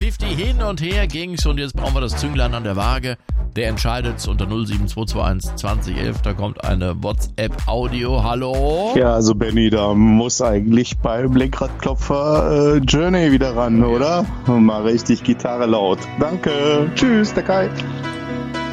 50-50 hin und her ging's und jetzt brauchen wir das Zünglein an der Waage. Der entscheidet unter 07221 2011. Da kommt eine WhatsApp-Audio. Hallo? Ja, also Benny, da muss eigentlich beim Lenkradklopfer Journey wieder ran, oder? Mal richtig Gitarre laut. Danke. Tschüss, der Kai.